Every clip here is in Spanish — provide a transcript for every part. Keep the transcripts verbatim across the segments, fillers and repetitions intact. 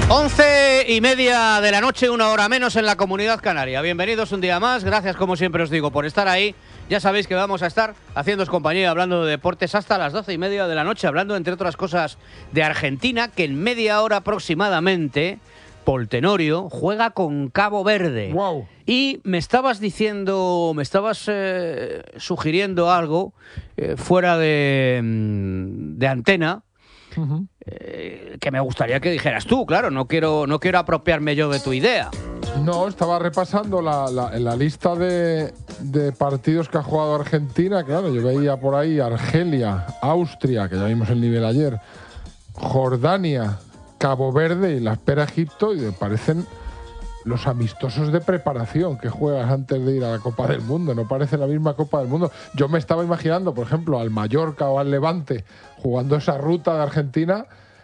Once y media de la noche, una hora menos en la Comunidad Canaria. Bienvenidos un día más, gracias como siempre os digo por estar ahí. Ya sabéis que vamos a estar haciéndoos compañía hablando de deportes hasta las doce y media de la noche, hablando entre otras cosas de Argentina, que en media hora aproximadamente Pol Tenorio juega con Cabo Verde. Wow. Y me estabas diciendo, me estabas eh, sugiriendo algo eh, fuera de, de antena. Uh-huh. Eh, que me gustaría que dijeras tú, claro, no quiero, no quiero apropiarme yo de tu idea. No, estaba repasando la, la, la lista de, de partidos que ha jugado Argentina. Claro, yo veía por ahí Argelia, Austria, que ya vimos el nivel ayer, Jordania, Cabo Verde y la espera Egipto, y me parecen los amistosos de preparación que juegas antes de ir a la Copa del Mundo. No parece la misma Copa del Mundo. Yo me estaba imaginando, por ejemplo, al Mallorca o al Levante jugando esa ruta de Argentina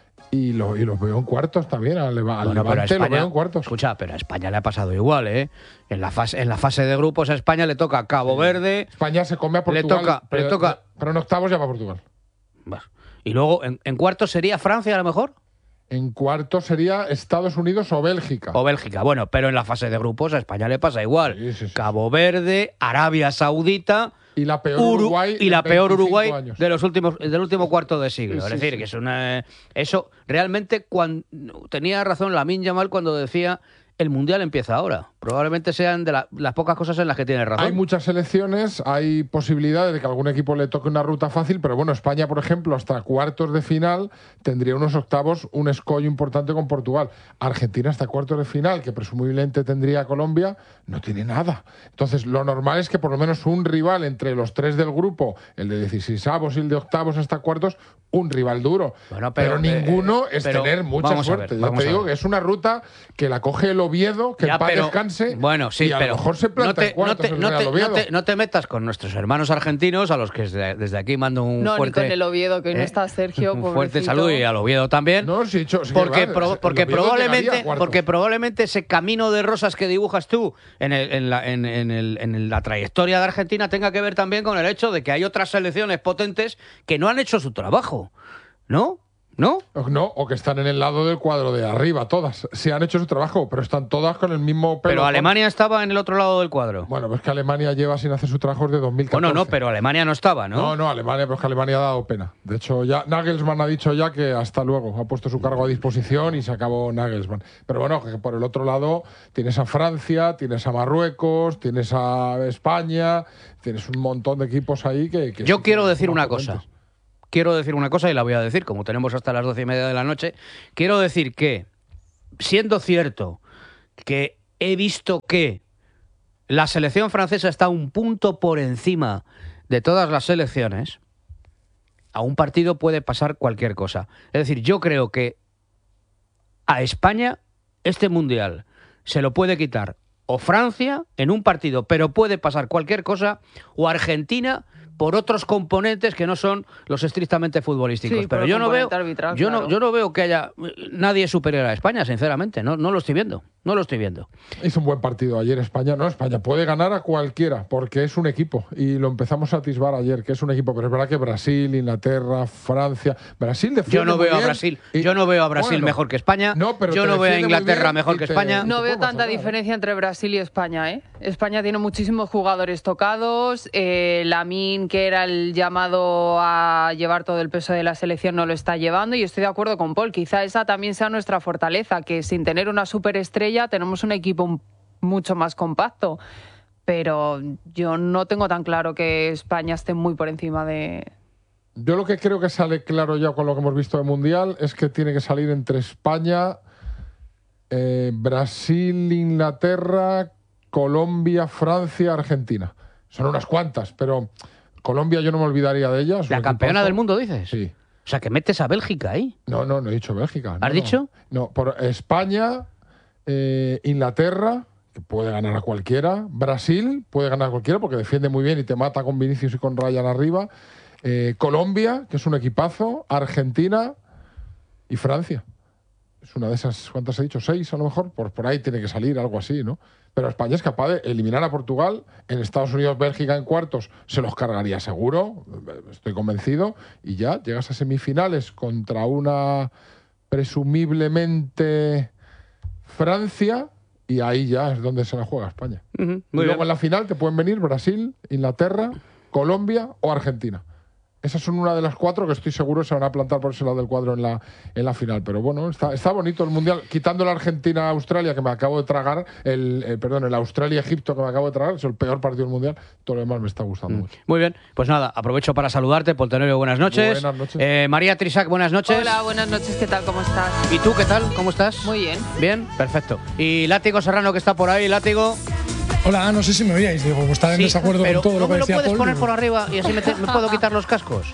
y lo, y lo veo en cuartos también. Al, Leva, al bueno, Levante España, lo veo en cuartos. Escucha, pero a España le ha pasado igual, ¿eh? En la fase, en la fase de grupos a España le toca Cabo Verde. España se come a Portugal. Le toca, pero, le toca. pero en octavos ya va a Portugal. Bueno, y luego, en, en cuartos sería Francia a lo mejor. En cuartos sería Estados Unidos o Bélgica. O Bélgica, bueno, pero en la fase de grupos a España le pasa igual. Sí, sí, sí. Cabo Verde, Arabia Saudita y la peor Uru Uruguay y la peor Uruguay años. de los últimos del último cuarto de siglo. Sí, es decir, sí. que es una eso realmente cuando, tenía razón Lamine Yamal cuando decía el mundial empieza ahora. Probablemente sean de la, las pocas cosas en las que tiene razón. Hay muchas selecciones, hay posibilidades de que algún equipo le toque una ruta fácil, pero bueno, España, por ejemplo, hasta cuartos de final tendría unos octavos, un escollo importante con Portugal. Argentina hasta cuartos de final, que presumiblemente tendría Colombia, no tiene nada. Entonces, lo normal es que por lo menos un rival entre los tres del grupo, el de dieciseisavos y el de octavos hasta cuartos, un rival duro. Bueno, pero, pero, ninguno eh, es pero tener mucha vamos a suerte. ver, Yo vamos te a digo ver. que es una ruta que la coge el Oviedo, que Ya, el paz pero- descanse, bueno, sí, y a pero lo mejor se planta no te, en cuartos no te, el no Real te- Oviedo. no te- no te metas con nuestros hermanos argentinos, a los que desde, desde aquí mando un No, fuerte... ni con el Oviedo, que hoy no eh, está Sergio, un fuerte pobrecito. saludo, y al Oviedo también. No, sí, hecho, sí que porque va, pro- el porque Oviedo llegaría a probablemente cuartos. porque probablemente ese camino de rosas que dibujas tú en, el- en la, en- en el- en la trayectoria de Argentina tenga que ver también con el hecho de que hay otras selecciones potentes que no han hecho su trabajo, ¿no? ¿No? No, o que están en el lado del cuadro de arriba, todas. Sí han hecho su trabajo, pero están todas con el mismo pelo. Pero Alemania estaba en el otro lado del cuadro. Bueno, pues que Alemania lleva sin hacer su trabajo desde dos mil catorce. Bueno, no, pero Alemania no estaba, ¿no? No, no, Alemania, pero es que Alemania ha dado pena. De hecho, ya Nagelsmann ha dicho ya que hasta luego, ha puesto su cargo a disposición y se acabó Nagelsmann. Pero bueno, que por el otro lado tienes a Francia, tienes a Marruecos, tienes a España, tienes un montón de equipos ahí que... que Yo sí quiero que decir son una potentes. cosa. Quiero decir una cosa y la voy a decir, como tenemos hasta las doce y media de la noche. Quiero decir que, siendo cierto que he visto que la selección francesa está un punto por encima de todas las selecciones, a un partido puede pasar cualquier cosa. Es decir, yo creo que a España este mundial se lo puede quitar o Francia en un partido, pero puede pasar cualquier cosa, o Argentina por otros componentes que no son los estrictamente futbolísticos. Sí, pero por yo no veo, componente arbitral, yo no, claro. yo no veo que haya nadie superior a España, sinceramente. No, no lo estoy viendo, no lo estoy viendo. Hizo un buen partido ayer España. No, España puede ganar a cualquiera porque es un equipo y lo empezamos a atisbar ayer, que es un equipo. Pero es verdad que Brasil, Inglaterra, Francia... Brasil defiende Yo no muy veo a bien Brasil, y- yo no veo a Brasil bueno, mejor que España. no, pero yo te no veo a defiende muy Inglaterra bien mejor y que te- España. te No veo podemos tanta hablar, ¿eh? diferencia entre Brasil y España, ¿eh? España tiene muchísimos jugadores tocados. Eh, Lamine, que era el llamado a llevar todo el peso de la selección, no lo está llevando. Y estoy de acuerdo con Paul. Quizá esa también sea nuestra fortaleza, que sin tener una superestrella tenemos un equipo un- mucho más compacto. Pero yo no tengo tan claro que España esté muy por encima de... Yo lo que creo que sale claro ya con lo que hemos visto del Mundial es que tiene que salir entre España, eh, Brasil, Inglaterra, Colombia, Francia, Argentina. Son unas cuantas, pero Colombia yo no me olvidaría de ella. es un La campeona equipazo. del mundo, dices. Sí. O sea, que metes a Bélgica ahí. No, no, no he dicho Bélgica. ¿Has no, dicho? No, no, por España, eh, Inglaterra, que puede ganar a cualquiera. Brasil puede ganar a cualquiera porque defiende muy bien y te mata con Vinicius y con Ryan arriba. Eh, Colombia, que es un equipazo. Argentina y Francia. Es una de esas, ¿cuántas he dicho? Seis a lo mejor. Por, por ahí tiene que salir, algo así, ¿no? Pero España es capaz de eliminar a Portugal. En Estados Unidos, Bélgica en cuartos se los cargaría seguro, estoy convencido. Y ya llegas a semifinales contra una presumiblemente Francia, y ahí ya es donde se la juega España. Uh-huh, y muy luego bien. en la final te pueden venir Brasil, Inglaterra, Colombia o Argentina. Esas son una de las cuatro que estoy seguro se van a plantar por ese lado del cuadro en la, en la final. Pero bueno, está, está bonito el Mundial. Quitando la Argentina-Australia, que me acabo de tragar, el eh, perdón, el Australia-Egipto, que me acabo de tragar, es el peor partido del Mundial, todo lo demás me está gustando Mm. mucho. Muy bien, pues nada, aprovecho para saludarte, Poltenorio, buenas noches. Buenas noches. Eh, María Trisac, buenas noches. Hola, buenas noches, ¿qué tal? ¿Cómo estás? ¿Y tú qué tal? ¿Cómo estás? Muy bien. Bien, perfecto. Y Látigo Serrano, que está por ahí, Látigo. Hola, no sé si me oíais, digo, pues estaba en Sí, desacuerdo pero con todo ¿no lo que me lo decía puedes Paul, poner digo, por arriba y así me, te- me puedo quitar los cascos?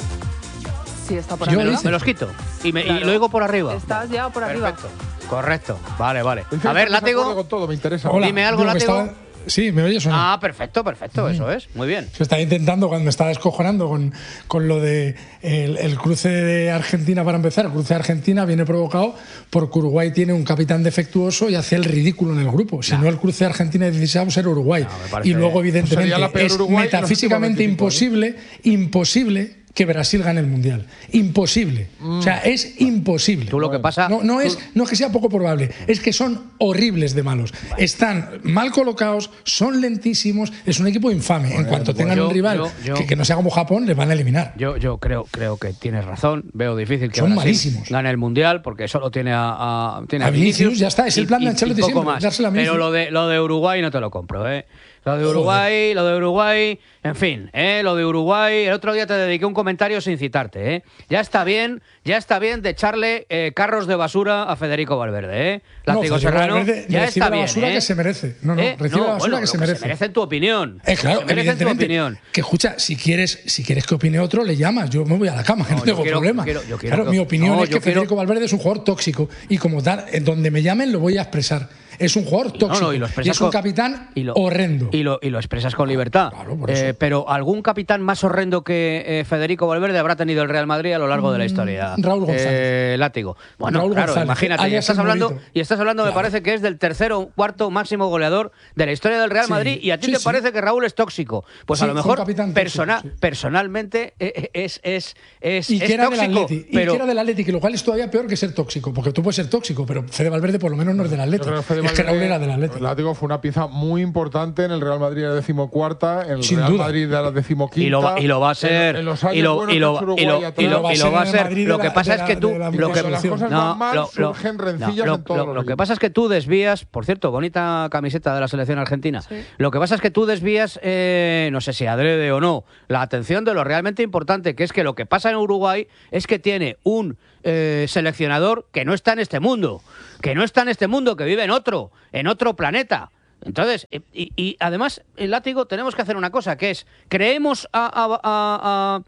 Sí, está por Yo arriba. hice. Me los quito y, me, y Claro. lo digo por arriba. ¿Estás ya por arriba? Perfecto. Correcto. Vale, vale. Estoy A ver, en desacuerdo Látigo. con todo, me interesa. Hola, Dime algo, digo que Látigo. estaba- Sí, ¿me oyes o no? Ah, perfecto, perfecto, eso es. Muy bien. Se estaba intentando cuando me estaba descojonando con, con lo de el, el cruce de Argentina para empezar. El cruce de Argentina viene provocado porque Uruguay tiene un capitán defectuoso y hace el ridículo en el grupo. Si no, el cruce de Argentina y dieciséis era Uruguay. me parece- y luego, evidentemente, Sería la peor es Uruguay en los metafísicamente últimos veinticinco imposible, imposible que Brasil gane el Mundial. Imposible. O sea, es imposible. Tú lo que pasa. No, no, tú- es, no es que sea poco probable, es que son horribles de malos. Están mal colocados, son lentísimos, es un equipo infame. En cuanto tengan yo- un rival yo- yo- que, que no sea como Japón, les van a eliminar. Yo, yo creo, creo que tienes razón. Veo difícil que Son Brasil malísimos. gane el Mundial porque solo tiene a, a- tiene A Vinicius, ya está, es el plan de Ancelotti poco siempre, más. dársela a Pero Vinicius. lo de lo de Uruguay no te lo compro, ¿eh? Lo de Uruguay, lo de Uruguay, en fin, ¿eh? Lo de Uruguay. El otro día te dediqué un comentario sin citarte, ¿eh? Ya está bien, ya está bien de echarle eh, carros de basura a Federico Valverde, ¿eh? No, Látigo Federico Serrano, Valverde ya recibe está la bien, basura ¿eh? que se merece. No, no, ¿Eh? recibe la basura bueno, que lo se merece. Se merece en tu opinión. Eh, claro, se merece en tu evidentemente. opinión. Que escucha, si quieres, si quieres que opine otro, le llamas. Yo me voy a la cama, que no, yo tengo quiero- problema. quiero- yo quiero claro, que- mi opinión no, es yo que Federico quiero- Valverde es un jugador tóxico y como tal, en donde me llamen lo voy a expresar. Es un jugador tóxico. No, no, y lo expresas es un con- capitán y lo- horrendo. Y lo, y lo expresas con libertad. Claro, por eso. Eh, pero algún capitán más horrendo que eh, Federico Valverde habrá tenido el Real Madrid a lo largo de la historia. Mm, Raúl González. Eh, Látigo. Bueno, Raúl claro, González, imagínate. Y alias estás el hablando, Morito. y estás hablando me Claro. parece que es del tercero o cuarto máximo goleador de la historia del Real Sí, Madrid. Y a ti sí, te sí. parece que Raúl es tóxico. Pues Sí, a lo fue un mejor capitán persona- tóxico, sí. personalmente eh, es, es, es, Y es que era del tóxico. Atleti, y pero que era del Atleti, que lo cual es todavía peor que ser tóxico, porque tú puedes ser tóxico, pero Fede Valverde por lo menos no es del Atleti. Yo creo que Fede Es que Raúl Valverde, era del Atleti. Látigo fue una pieza muy importante en el Real Madrid de la decimocuarta, en el Sin Real duda. Madrid de la decimoquinta. y lo, va- y lo va a ser En, en los años y lo, buenos y que ha lo, hecho y lo, Uruguay y lo, atrás. y lo va a va ser a el ser. Madrid Lo de que la- pasa de es la- que tú de la lo que Cuando las cosas van mal, surgen rencillas lo, en todos lo- los lo que equipos. pasa es que tú desvías, por cierto, bonita camiseta de la selección argentina. Sí. Lo que pasa es que tú desvías, eh, no sé si adrede o no, la atención de lo realmente importante, que es que lo que pasa en Uruguay es que tiene un eh, seleccionador que no está en este mundo, que no está en este mundo, que vive en otro, en otro planeta. Entonces, eh, y, y además, el Látigo, tenemos que hacer una cosa, que es, ¿creemos a, a, a,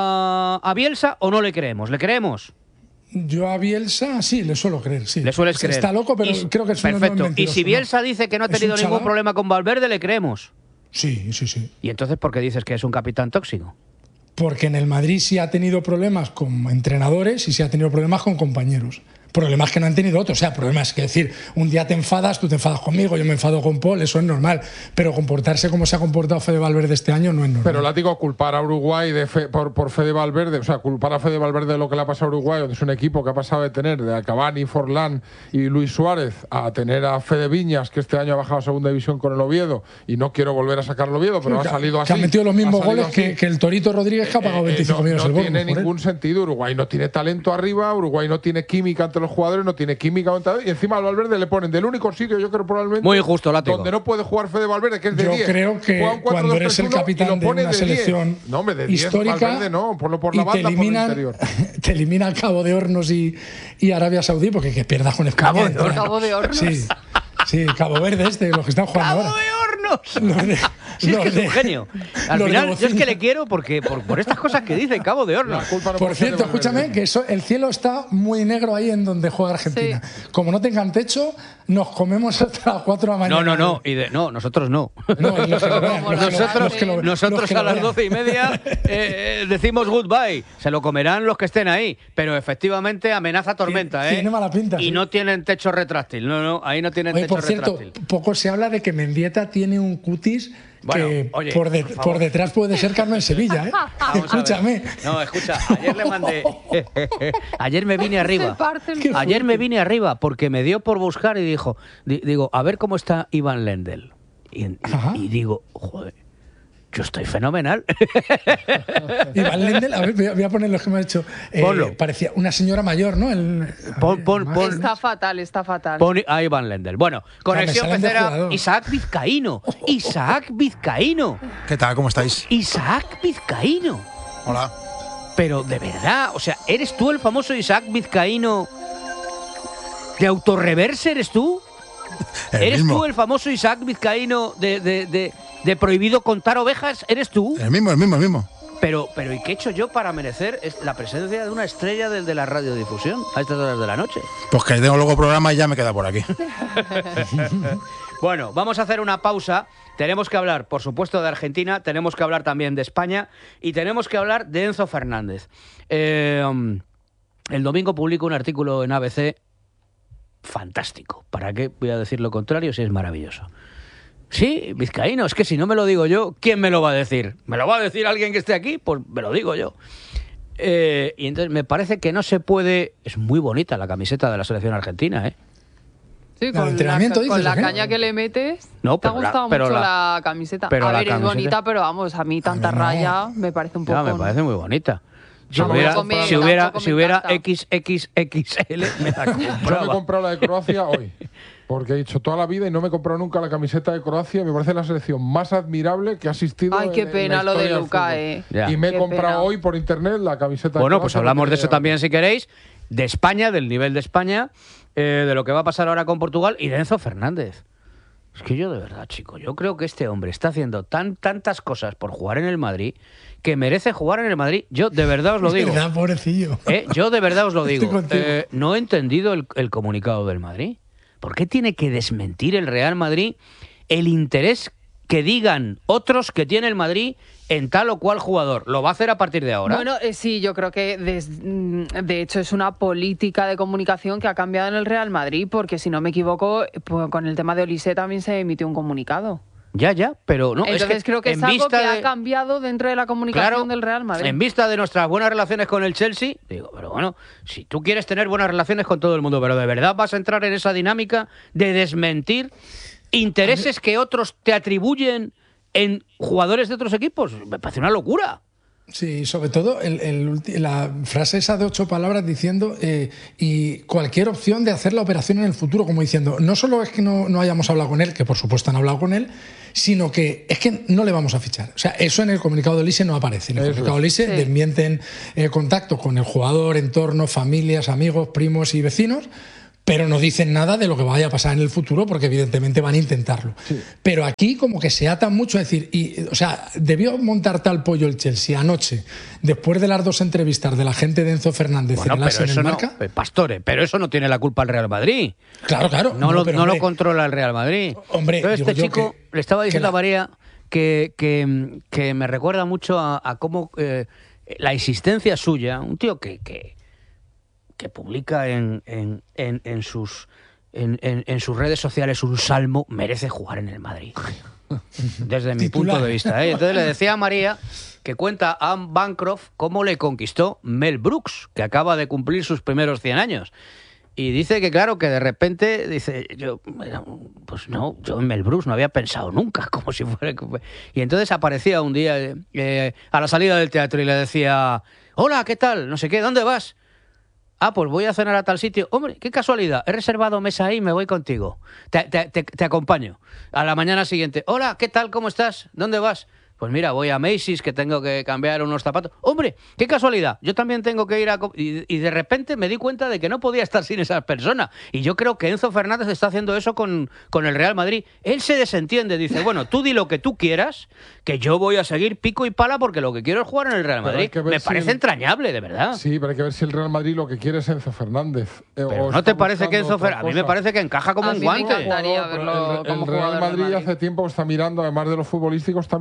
a, a Bielsa o no le creemos? ¿Le creemos? Yo a Bielsa sí, le suelo creer, sí. Le sueles O sea, creer. Está loco, pero Y- creo que es un perfecto. no es Y mentiroso, si ¿no? Bielsa dice que no ha Es un tenido ningún chaval. problema con Valverde, le creemos. Sí, sí, sí. ¿Y entonces por qué dices que es un capitán tóxico? Porque en el Madrid sí ha tenido problemas con entrenadores y sí ha tenido problemas con compañeros. Problemas que no han tenido otros. O sea, problemas que decir, un día te enfadas, tú te enfadas conmigo, yo me enfado con Paul, eso es normal. Pero comportarse como se ha comportado Fede Valverde este año no es normal. Pero Látigo, culpar a Uruguay de Fe- por, por Fede Valverde, o sea, culpar a Fede Valverde de lo que le ha pasado a Uruguay, donde es un equipo que ha pasado de tener de Cavani, Forlán y Luis Suárez a tener a Fede Viñas, que este año ha bajado a segunda división con el Oviedo, y no quiero volver a sacar el Oviedo, pero que, ha salido que así. ha metido los ha mismos salido goles que, así. que el Torito Rodríguez, que ha pagado Eh, eh, veinticinco no, millones no el Bournemouth tiene por él. ningún sentido. Uruguay no tiene talento arriba, Uruguay no tiene química entre los jugadores, no tiene química entre- y encima al Valverde le ponen del único sitio, yo creo probablemente Muy injusto, Látigo. donde no puede jugar Fede Valverde, que es de Yo diez. creo que Juega un cuatro cuando dos eres tres el uno y capitán lo de pone una diez. selección No, hombre, de diez histórica Valverde no, ponlo por la y te banda, por el eliminan, interior. te eliminan Cabo de Hornos y, y Arabia Saudí, porque que pierdas con España. Cabo de entra- Hornos. Cabo de Hornos. Sí, sí, Cabo Verde este, los que están jugando ¡Cabo ahora. de hornos! Los de- Sí, es los que es un de- genio. Al los de final, yo es que Bocina. le quiero porque por, por estas cosas que dice Cabo de Hornos. La culpa no Por puede ser de cierto, Valverde. escúchame, que eso, el cielo está muy negro ahí en donde juega Argentina. Como no tengan techo, nos comemos hasta las cuatro de la mañana. No, no, no. Y de, no, nosotros no. No, los que lo vean, los que lo- Nosotros, los que lo- nosotros los que lo a las vean. doce y media eh, eh, decimos goodbye. Se lo comerán los que estén ahí. Pero efectivamente amenaza tormenta, Tiene- ¿eh? tiene mala pinta, Y sí. no tienen techo retráctil. No, no, ahí no tienen Oye, techo por cierto, retráctil. poco se habla de que Mendieta tiene un cutis Bueno, que oye, por, de- por favor. por detrás puede ser Carmen Sevilla, ¿eh? Vamos a ver. Escúchame. No, escucha, ayer le mandé. Ayer me vine arriba. Se parte el- Qué Ayer me fuerte. vine arriba porque me dio por buscar y dijo, di- digo, a ver cómo está Iván Lendl. Y, y- Ajá. y digo, joder, yo estoy fenomenal. Iván Lendl, a ver, voy a, voy a poner lo que me ha hecho. Eh, Ponlo. parecía una señora mayor, ¿no? El- Pon, pon, más- pon. Está fatal, está fatal. Pon a Iván Lendl. Bueno, conexión salen de pecera, jugador. Isaac Vizcaíno. Isaac Vizcaíno. ¿Qué tal? ¿Cómo estáis? Isaac Vizcaíno. Hola. Pero de verdad, o sea, ¿eres tú el famoso Isaac Vizcaíno de autorreverse? ¿Eres tú? El ¿Eres mismo. tú el famoso Isaac Vizcaíno de, de, de, de prohibido contar ovejas? ¿Eres tú? El mismo, el mismo, el mismo. Pero, pero ¿y qué he hecho yo para merecer es- la presencia de una estrella del de la radiodifusión a estas horas de la noche? Pues que tengo luego programa y ya me queda por aquí. Bueno, vamos a hacer una pausa. Tenemos que hablar, por supuesto, de Argentina, tenemos que hablar también de España y tenemos que hablar de Enzo Fernández. Eh, um, el domingo publico un artículo en A B C fantástico. ¿Para qué voy a decir lo contrario si es maravilloso? Sí, vizcaíno, es que si no me lo digo yo, ¿quién me lo va a decir? ¿Me lo va a decir alguien que esté aquí? Pues me lo digo yo. Eh, y entonces me parece que no se puede... Es muy bonita la camiseta de la selección argentina, ¿eh? Sí, ¿La de con la, entrenamiento con dices, la o qué? caña que le metes. No, te ha pero la- gustado pero mucho la- la, camiseta. pero a la ver, es camiseta- bonita, pero vamos, a mí tanta A mí no. raya me parece un poco. Ya, me parece muy bonita. Si Yo me hubiera, tampoco me- si hubiera, tampoco me si hubiera encanta. equis equis equis ele, me la Yo me he compraba. comprado la de Croacia hoy. Porque he dicho toda la vida y no me he comprado nunca la camiseta de Croacia. Me parece la selección más admirable que ha asistido. Ay, qué en- en pena la lo de historia del Luka, fútbol. eh. Ya. Y me he Qué comprado pena. hoy por internet la camiseta de Bueno, Croacia. pues que hablamos de tiene eso ahora. también si queréis, de España, del nivel de España, eh, de lo que va a pasar ahora con Portugal y de Enzo Fernández. Es que yo de verdad, chico, yo creo que este hombre está haciendo tan tantas cosas por jugar en el Madrid que merece jugar en el Madrid. Yo de verdad os lo Es digo. verdad, pobrecillo. Eh, yo de verdad os lo Estoy digo. contigo. Eh, no he entendido el, el comunicado del Madrid. ¿Por qué tiene que desmentir el Real Madrid el interés que digan otros que tiene el Madrid en tal o cual jugador? Lo va a hacer a partir de ahora. Bueno, eh, sí, yo creo que des- mm, de hecho es una política de comunicación que ha cambiado en el Real Madrid, porque si no me equivoco, pues, con el tema de Olise también se emitió un comunicado. Ya, ya, pero no. Entonces es que creo que es en algo vista que de- ha cambiado dentro de la comunicación Claro, del Real Madrid. en vista de nuestras buenas relaciones con el Chelsea, digo, pero bueno, si tú quieres tener buenas relaciones con todo el mundo, pero de verdad vas a entrar en esa dinámica de desmentir intereses que otros te atribuyen en jugadores de otros equipos, me parece una locura. Sí, sobre todo el, el ulti- la frase esa de ocho palabras diciendo eh, y cualquier opción de hacer la operación en el futuro, como diciendo, no solo es que no, no hayamos hablado con él, que por supuesto han hablado con él, sino que es que no le vamos a fichar. O sea, eso en el comunicado de Olise no aparece. En el Eso comunicado de Olise Sí. desmienten eh, contacto con el jugador, entorno, familias, amigos, primos y vecinos, pero no dicen nada de lo que vaya a pasar en el futuro, porque evidentemente van a intentarlo. Pero aquí como que se atan mucho a decir, y, o sea, debió montar tal pollo el Chelsea anoche, después de las dos entrevistas de la gente de Enzo Fernández Bueno, en el pero As en eso el no, Marca. eh, Pastore, pero eso no tiene la culpa el Real Madrid. Claro, claro. No, lo, pero, no lo hombre, controla el Real Madrid. Hombre, Entonces, digo este yo chico que- le estaba que diciendo la- a María que, que, que me recuerda mucho a, a cómo eh, la existencia suya, un tío que, que, que publica en, en, en, en sus en, en, en sus redes sociales un salmo, merece jugar en el Madrid. Desde mi Titular. punto de vista. ¿eh? Entonces le decía a María que cuenta a Anne Bancroft cómo le conquistó Mel Brooks, que acaba de cumplir sus primeros cien años. Y dice que, claro, que de repente, dice, yo, pues no, yo en Mel Brooks no había pensado nunca, como si fuera... Y entonces aparecía un día eh, a la salida del teatro y le decía, hola, ¿qué tal? No sé qué, ¿dónde vas? Ah, pues voy a cenar a tal sitio. Hombre, qué casualidad, he reservado mesa ahí y me voy contigo. Te, te, te, te acompaño. A la mañana siguiente, hola, ¿qué tal? ¿Cómo estás? ¿Dónde vas? Pues mira, voy a Macy's, que tengo que cambiar unos zapatos. Hombre, qué casualidad, yo también tengo que ir a... co-". Y, y de repente me di cuenta de que no podía estar sin esa persona. Y yo creo que Enzo Fernández está haciendo eso con, con el Real Madrid. Él se desentiende, dice, bueno, tú di lo que tú quieras, que yo voy a seguir pico y pala porque lo que quiero es jugar en el Real Pero hay Madrid. que ver Me si parece el- entrañable, de verdad. Sí, pero hay que ver si el Real Madrid lo que quiere es Enzo Fernández. Eh, Pero o ¿no está te parece que buscando Enzo otra Fernández? A mí me cosa. parece que encaja como A un mí me guante. encanta. Gustaría Jugador, pero verlo el, como el Real jugador del Madrid Madrid. hace tiempo que está mirando, además de los futbolísticos, está mirando también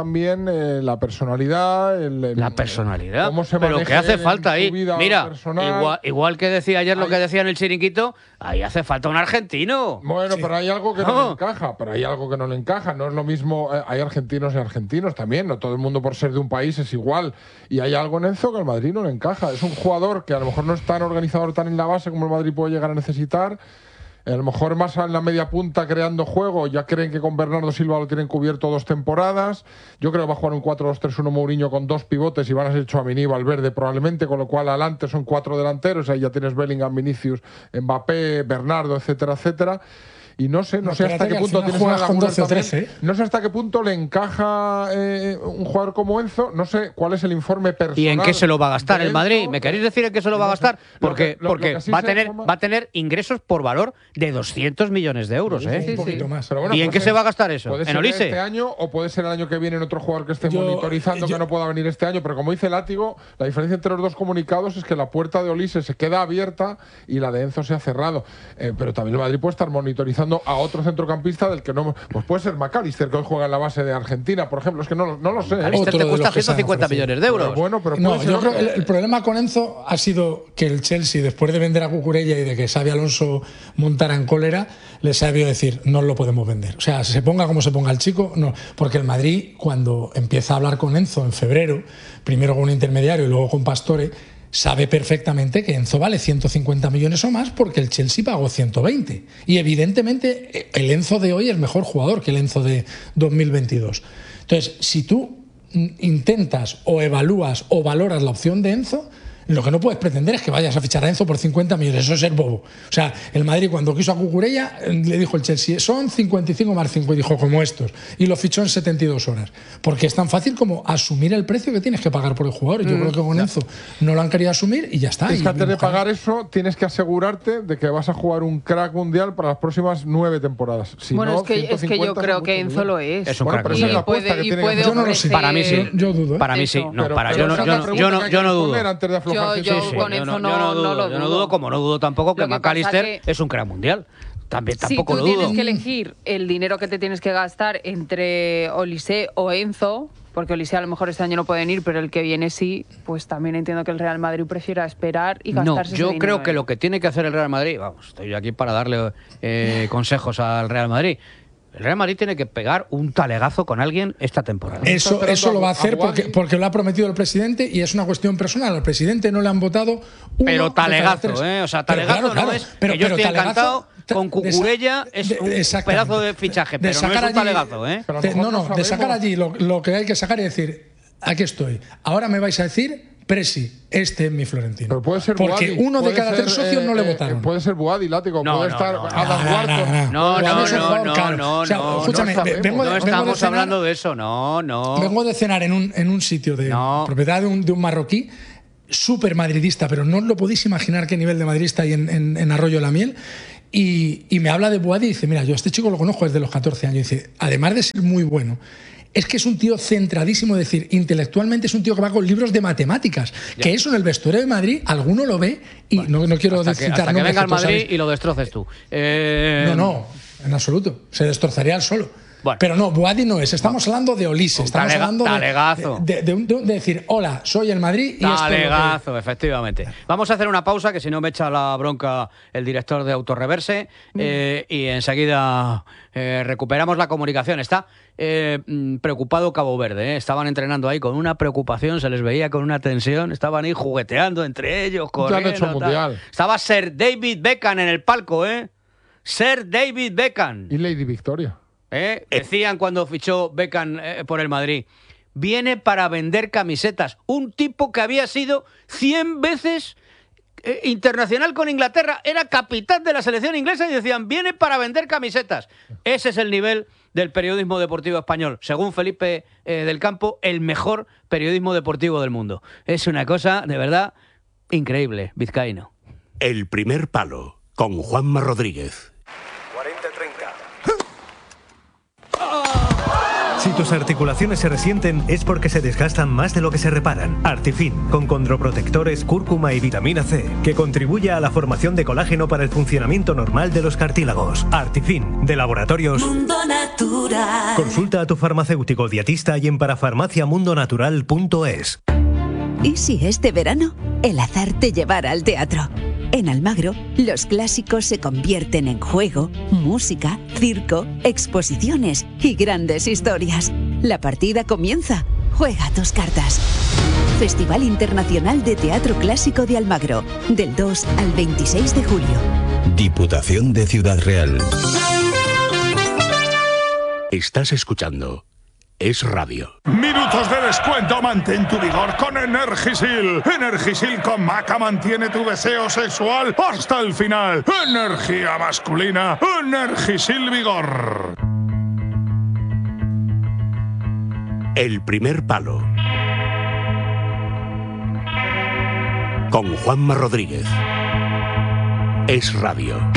también eh, la personalidad, el, el, La personalidad. cómo se Pero maneje ¿qué hace en falta su ahí? vida Mira, personal. igual, igual que decía ayer lo Hay- que decía en el chiringuito, ahí hace falta un argentino. Bueno, Sí. pero hay algo que no No. le encaja, pero hay algo que no le encaja. No es lo mismo, eh, hay argentinos y argentinos también, no todo el mundo por ser de un país es igual. Y hay algo en Enzo que al Madrid no le encaja. Es un jugador que a lo mejor no es tan organizador, tan en la base como el Madrid puede llegar a necesitar. A lo mejor más en la media punta creando juego. Ya creen que con Bernardo Silva lo tienen cubierto dos temporadas. Yo creo que va a jugar un cuatro dos tres uno Mourinho con dos pivotes y van a ser Tchouaméni y Valverde probablemente, con lo cual adelante son cuatro delanteros. Ahí ya tienes Bellingham, Vinicius, Mbappé, Bernardo, etcétera, etcétera. Y no sé, no, No, sé hasta espérate qué que al punto final tienes juegas a con Müller doce o también. trece, ¿eh? No sé hasta qué punto le encaja eh, un jugador como Enzo. No sé cuál es el informe personal. ¿Y en qué se lo va a gastar de el Madrid? Enzo. ¿Me queréis decir en qué se lo va a No sé. gastar? Lo Porque, que- lo- porque lo que sí va, a sé, tener, Juanma- va a tener ingresos por valor de doscientos millones de euros. ¿eh? Un Sí, poquito sí. más. Pero bueno, ¿Y en puede qué ser- se va a gastar eso? Puede ¿En ser Olise? este año o puede ser el año que viene en otro jugador que esté Yo- monitorizando yo- que no pueda venir este año. Pero como dice Látigo, la diferencia entre los dos comunicados es que la puerta de Olise se queda abierta y la de Enzo se ha cerrado. Eh, pero también el Madrid puede estar monitorizando a otro centrocampista del que no. Pues puede ser McAllister, que hoy juega en la base de Argentina, por ejemplo. Es que no, lo- no lo sé. ¿eh? Alistair Otro te de cuesta los que se han ciento cincuenta ofrecido. millones de euros. Pero bueno, pero No, puede ser yo creo que otro. el, el problema con Enzo ha sido que el Chelsea, después de vender a Cucurella y de que Xabi Alonso montara en cólera, le sabió decir, no lo podemos vender. O sea, se ponga como se ponga el chico, no. Porque el Madrid, cuando empieza a hablar con Enzo en febrero, primero con un intermediario y luego con Pastore, sabe perfectamente que Enzo vale ciento cincuenta millones o más porque el Chelsea pagó ciento veinte. Y evidentemente el Enzo de hoy es mejor jugador que el Enzo de dos mil veintidós. Entonces, si tú intentas o evalúas o valoras la opción de Enzo, lo que no puedes pretender es que vayas a fichar a Enzo por cincuenta millones. Eso es ser bobo. O sea, el Madrid cuando quiso a Cucurella le dijo el Chelsea, son cincuenta y cinco más cinco, y dijo como estos. Y lo fichó en setenta y dos horas. Porque es tan fácil como asumir el precio que tienes que pagar por el jugador. Y yo creo que con Enzo no lo han querido asumir y ya está. Es Y que antes de buscar- pagar eso, tienes que asegurarte de que vas a jugar un crack mundial para las próximas nueve temporadas. Si bueno, no, es, que, es que yo ciento cincuenta creo son que muchos Enzo lo millones. es. Es un Bueno, crack pero esa es mundial. la Y puede, apuesta que y tiene puede que hacer. Yo no lo sé. ofrecer- Para mí sí. Yo, yo dudo, ¿eh? Para mí sí. Eso. No, Pero- para, pero yo no, esa es yo la no, pregunta yo que no, hay yo que no dudo. responder antes de aflojar Yo- ciertos yo jugadores. con yo Enzo no, no- yo no dudo, no lo yo no dudo. dudo, como no dudo tampoco que Lo que pasa McAllister que- es un crack mundial. También Si tampoco tú lo tienes dudo. que elegir el dinero que te tienes que gastar entre Olise o Enzo, porque Olise a lo mejor este año no pueden ir, pero el que viene sí, pues también entiendo que el Real Madrid prefiera esperar y No, gastarse ese yo dinero creo en que él. lo que tiene que hacer el Real Madrid, vamos, estoy aquí para darle eh, consejos al Real Madrid. El Real Madrid tiene que pegar un talegazo con alguien esta temporada. Eso, Está eso lo va a hacer esperando a porque, Boadi. porque lo ha prometido el presidente y es una cuestión personal. Al presidente no le han votado uno Pero de cada talegazo, tres. ¿eh? O sea, Pero talegazo claro, no claro, es pero- que yo pero estoy talegazo encantado ta- con de sa- Cucurella, es de- un exactamente. pedazo de fichaje, De pero no es sacar un allí- talegazo, ¿eh? Pero a lo de- mejor no, no, no de sacar sabemos. allí lo, lo que hay que sacar y decir, aquí estoy. Ahora me vais a decir, Presi, este es mi Florentino. Pero puede ser Porque Boadi, uno de puede cada ser, tres socios eh, no le eh, votaron. Puede ser Boadi, Látigo, No, puede no, estar no, no. Adam No, Wharton. no, no. No, Boadi no, es un no, jugador no, caro. no, O sea, no, escúchame, no sabemos. vengo de, No vengo de estamos cenar- hablando de eso, no, no. Vengo de cenar en un, en un sitio de No. propiedad de un, de un marroquí súper madridista, pero no os lo podéis imaginar qué nivel de madridista hay en, en, en Arroyo la Miel. Y, y me habla de Boadi y dice, mira, yo a este chico lo conozco desde los catorce años. Y dice, además de ser muy bueno, es que es un tío centradísimo, es decir, intelectualmente es un tío que va con libros de matemáticas. Que eso en el vestuario de Madrid, alguno lo ve y no, no quiero Hasta que, citar hasta que nombres, venga al que todos Madrid sabéis. y lo destroces tú. Eh, No, no, en absoluto. Se destrozaría él solo. Bueno. Pero no, Boadi no es. Estamos hablando de Olise. Un Estamos talega- hablando de, talegazo. de, de un- de un- de decir, hola, soy el Madrid y esto es lo que- Talegazo, efectivamente. Vamos a hacer una pausa, que si no me echa la bronca el director de Autorreverse, eh, y enseguida eh, recuperamos la comunicación. Está eh, mm, preocupado Cabo Verde, ¿eh? Estaban entrenando ahí con una preocupación, se les veía con una tensión, estaban ahí jugueteando entre ellos, Ya han corriendo. hecho el tal. Mundial. Estaba Sir David Beckham en el palco, ¿eh? Sir David Beckham. Y Lady Victoria. ¿Eh? Decían cuando fichó Beckham eh, por el Madrid, viene para vender camisetas. Un tipo que había sido cien veces eh, internacional con Inglaterra, era capitán de la selección inglesa y decían, viene para vender camisetas. Ese es el nivel del periodismo deportivo español. Según Felipe eh, del Campo, el mejor periodismo deportivo del mundo. Es una cosa, de verdad, increíble, vizcaíno. El primer palo, con Juanma Rodríguez. cuarenta treinta. Si tus articulaciones se resienten es porque se desgastan más de lo que se reparan. Artifin, con condroprotectores, cúrcuma y vitamina C, que contribuye a la formación de colágeno para el funcionamiento normal de los cartílagos. Artifin, de Laboratorios Mundo Natural. Consulta a tu farmacéutico dietista y en parafarmaciamundonatural punto es. ¿Y si este verano el azar te llevara al teatro? En Almagro, los clásicos se convierten en juego, música, circo, exposiciones y grandes historias. La partida comienza. Juega tus cartas. Festival Internacional de Teatro Clásico de Almagro, del dos al veintiséis de julio. Diputación de Ciudad Real. Estás escuchando Es Radio. Minutos de descuento, mantén tu vigor con Energisil. Energisil con maca mantiene tu deseo sexual hasta el final. Energía masculina, Energisil Vigor. El primer palo. Con Juanma Rodríguez. Es Radio.